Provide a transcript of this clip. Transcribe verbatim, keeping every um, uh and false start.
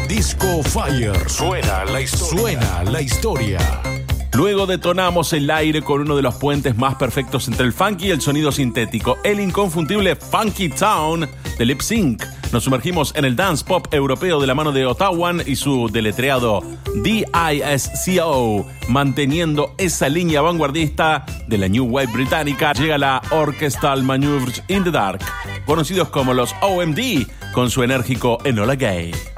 Disco Fire. Suena la historia. Suena la historia. Luego detonamos el aire con uno de los puentes más perfectos entre el funky y el sonido sintético, el inconfundible Funky Town de Lip Sync. Nos sumergimos en el dance pop europeo de la mano de Ottawan y su deletreado D I S C O. Manteniendo esa línea vanguardista de la New Wave británica, llega la Orchestral Maneuvers in the Dark, conocidos como los O M D, con su enérgico Enola Gay.